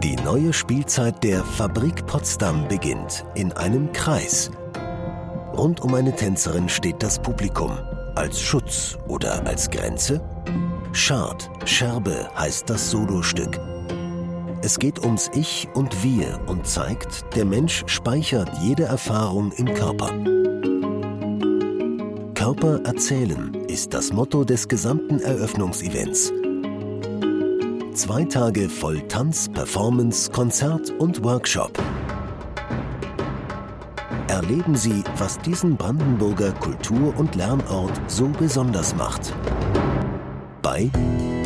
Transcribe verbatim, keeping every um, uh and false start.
Die neue Spielzeit der Fabrik Potsdam beginnt in einem Kreis. Rund um eine Tänzerin steht das Publikum. Als Schutz oder als Grenze? Shard, Scherbe heißt das Solostück. Es geht ums Ich und Wir und zeigt, der Mensch speichert jede Erfahrung im Körper. Körper erzählen ist das Motto des gesamten Eröffnungsevents. Zwei Tage voll Tanz, Performance, Konzert und Workshop. Erleben Sie, was diesen Brandenburger Kultur- und Lernort so besonders macht. Bei